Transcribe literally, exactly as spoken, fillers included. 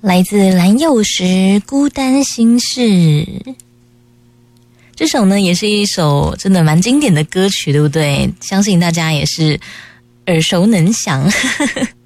来自蓝又时《孤单心事》。这首呢也是一首真的蛮经典的歌曲，对不对？相信大家也是耳熟能详